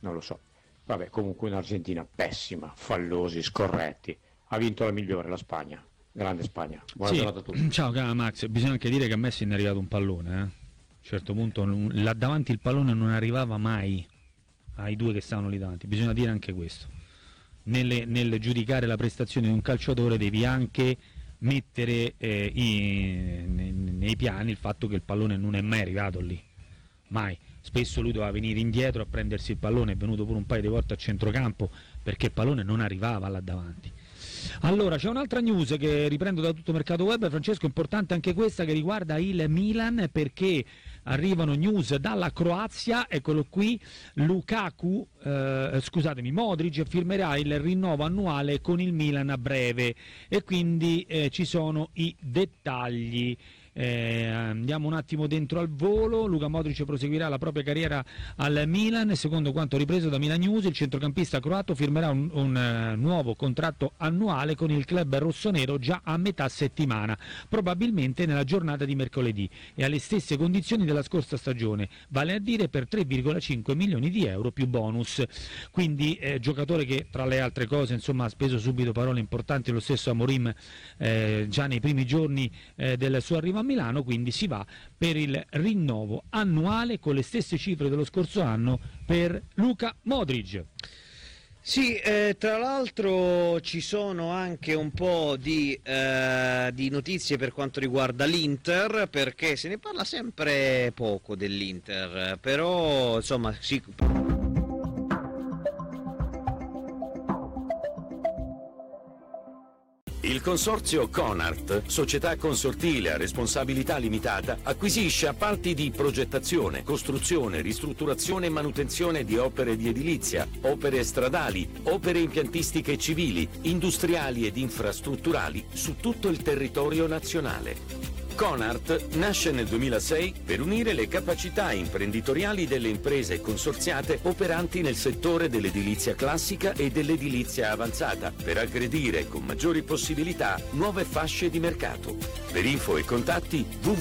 non lo so. Vabbè, comunque un'Argentina pessima, fallosi, scorretti. Ha vinto la migliore, la Spagna. Grande Spagna. Buona giornata a tutti. Ciao cara Max, bisogna anche dire che a Messi ne è arrivato un pallone, A un certo punto là davanti il pallone non arrivava mai ai due che stavano lì davanti, bisogna dire anche questo. Nel giudicare la prestazione di un calciatore devi anche mettere nei piani il fatto che il pallone non è mai arrivato lì, mai. Spesso lui doveva venire indietro a prendersi il pallone, è venuto pure un paio di volte a centrocampo perché il pallone non arrivava là davanti. Allora c'è un'altra news che riprendo da Tutto Mercato Web, Francesco, importante anche questa, che riguarda il Milan, perché arrivano news dalla Croazia. Eccolo qui, Modric firmerà il rinnovo annuale con il Milan a breve e quindi ci sono i dettagli. Andiamo un attimo dentro al volo. Luka Modric proseguirà la propria carriera al Milan. Secondo quanto ripreso da Milan News, il centrocampista croato firmerà un nuovo contratto annuale con il club rossonero già a metà settimana, probabilmente nella giornata di mercoledì, e alle stesse condizioni della scorsa stagione, vale a dire per 3,5 milioni di euro più bonus. Quindi giocatore che tra le altre cose ha speso subito parole importanti lo stesso Amorim già nei primi giorni del suo arrivo a Milano, quindi si va per il rinnovo annuale con le stesse cifre dello scorso anno per Luka Modric. Sì, tra l'altro ci sono anche un po' di notizie per quanto riguarda l'Inter, perché se ne parla sempre poco dell'Inter, però insomma sì. Il consorzio Conart, società consortile a responsabilità limitata, acquisisce appalti di progettazione, costruzione, ristrutturazione e manutenzione di opere di edilizia, opere stradali, opere impiantistiche civili, industriali ed infrastrutturali su tutto il territorio nazionale. Conart nasce nel 2006 per unire le capacità imprenditoriali delle imprese consorziate operanti nel settore dell'edilizia classica e dell'edilizia avanzata, per aggredire con maggiori possibilità nuove fasce di mercato. Per info e contatti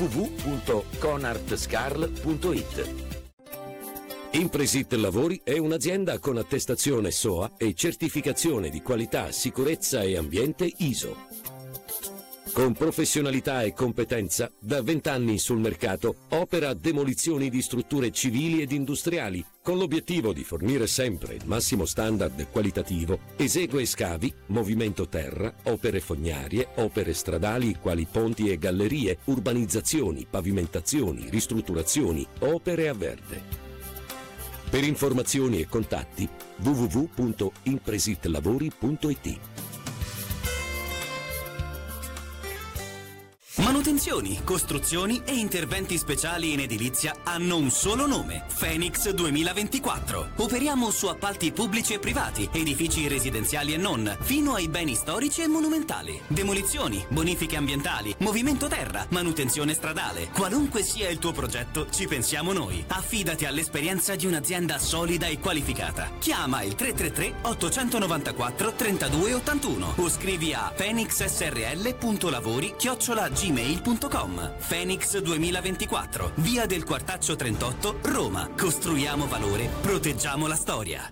www.conartscarl.it. Impresit Lavori è un'azienda con attestazione SOA e certificazione di qualità, sicurezza e ambiente ISO. Con professionalità e competenza, da 20 anni sul mercato, opera demolizioni di strutture civili ed industriali, con l'obiettivo di fornire sempre il massimo standard qualitativo, esegue scavi, movimento terra, opere fognarie, opere stradali quali ponti e gallerie, urbanizzazioni, pavimentazioni, ristrutturazioni, opere a verde. Per informazioni e contatti www.impresitlavori.it. Manutenzioni, costruzioni e interventi speciali in edilizia hanno un solo nome: Phoenix 2024. Operiamo su appalti pubblici e privati, edifici residenziali e non, fino ai beni storici e monumentali. Demolizioni, bonifiche ambientali, movimento terra, manutenzione stradale. Qualunque sia il tuo progetto, ci pensiamo noi. Affidati all'esperienza di un'azienda solida e qualificata. Chiama il 333 894 3281 o scrivi a phoenixsrl.lavori@gmail.com. Phoenix 2024, via del Quartaccio 38, Roma. Costruiamo valore, proteggiamo la storia.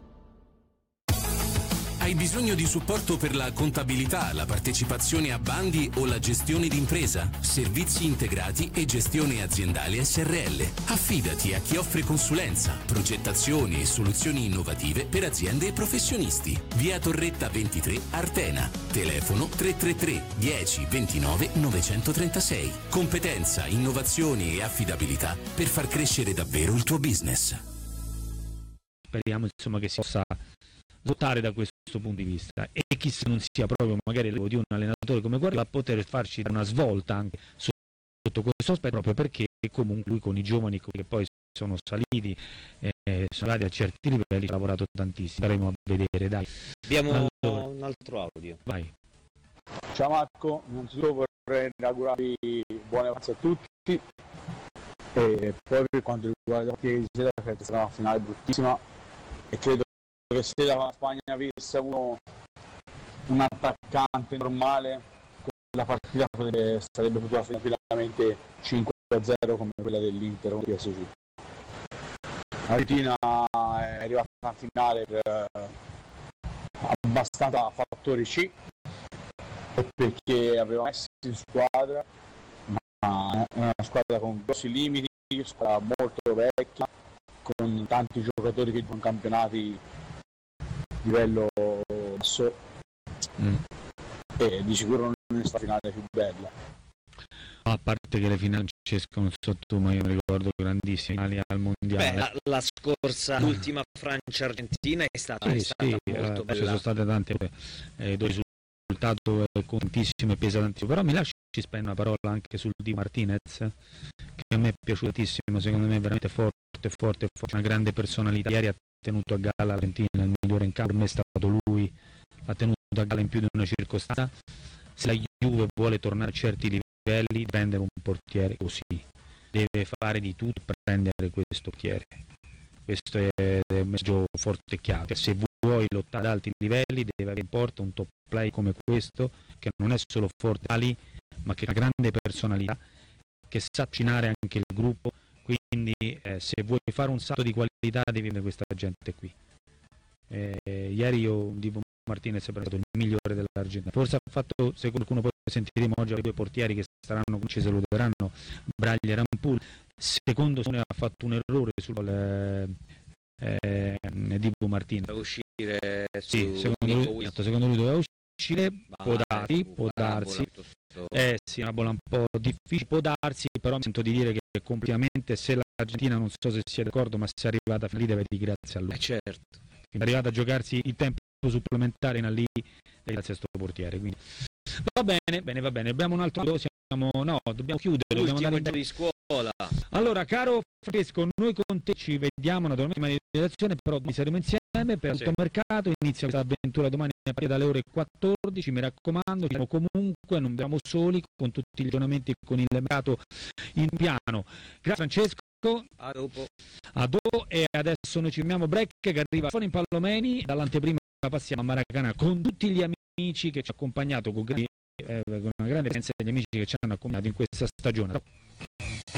Hai bisogno di supporto per la contabilità, la partecipazione a bandi o la gestione d'impresa? Servizi integrati e gestione aziendale SRL. Affidati a chi offre consulenza, progettazioni e soluzioni innovative per aziende e professionisti. Via Torretta 23, Artena. Telefono 333 10 29 936. Competenza, innovazioni e affidabilità per far crescere davvero il tuo business. Speriamo che si possa votare da questo punto di vista, e chissà non sia proprio magari di un allenatore come Guardiola a poter farci una svolta anche sotto questo aspetto, proprio perché comunque lui con i giovani che poi sono saliti, sono andati a certi livelli, ha lavorato tantissimo. Staremo a vedere, dai. Abbiamo un altro audio. Vai. Ciao Marco, innanzitutto vorrei augurarvi buone vacanze a tutti, e poi per quanto riguarda ieri sera, che sarà una finale bruttissima, e credo che se la Spagna avesse avuto un attaccante normale, la partita sarebbe potuta finire tranquillamente 5-0 come quella dell'Inter o PSG. L'Argentina è arrivata in finale per abbastanza fattori C, perché aveva Messi in squadra, ma è una squadra con grossi limiti, una squadra molto vecchia, con tanti giocatori che giocano campionati di livello basso, e di sicuro non è stata la finale più bella. A parte che le finali non so tu, ma io mi ricordo grandissime finali al mondiale. Beh, la scorsa, l'ultima Francia-Argentina è stata molto bella. Ci sono state tante dove il risultato è contentissimo e pesa tantissimo. Però mi lasci spendere una parola anche sul Di Martinez, che a me è piaciuto tantissimo, secondo me è veramente forte, una grande personalità. Ieri ha tenuto a galla l'Argentina, il migliore in campo per me è stato lui, ha tenuto a galla in più di una circostanza. Se la Juve vuole tornare a certi livelli, prendere un portiere così, deve fare di tutto per prendere questo portiere. Questo è un messaggio forte e chiaro. Se vuoi lottare ad alti livelli, deve avere in porta un top play come questo, che non è solo forte ali, ma che ha una grande personalità, che sa avvicinare anche il gruppo. Quindi se vuoi fare un salto di qualità, devi avere questa gente qui. Ieri io dico Martinez è stato il migliore dell'Argentina. Forse ha fatto, se qualcuno poi sentiremo oggi, i due portieri che saranno, ci saluteranno, Braglia e Rampul. Secondo me ha fatto un errore sul Dibu Martinez. Da uscire sì, secondo lui doveva uscire, può darsi. Sì, una bolla un po' difficile, può darsi, però mi sento di dire che completamente, se l'Argentina, non so se sia d'accordo, ma se è arrivata lì deve dire grazie a lui. Certo. È arrivata a giocarsi il tempo supplementare in lì grazie a sto portiere, quindi va bene. Abbiamo un altro, dobbiamo chiudere, dobbiamo andare di scuola. Allora, caro Francesco, noi con te ci vediamo naturalmente in manifestazione, però noi saremo insieme per tutto il mercato. Inizia questa avventura domani a partire dalle ore 14, mi raccomando, siamo comunque, non siamo soli, con tutti gli aggiornamenti con il mercato in piano. Grazie Francesco. A dopo. E adesso noi ci fermiamo, break, che arriva fuori in Pallomeni. Dall'anteprima passiamo a Maracanã con tutti gli amici che ci hanno accompagnato, con una grande presenza degli amici che ci hanno accompagnato in questa stagione.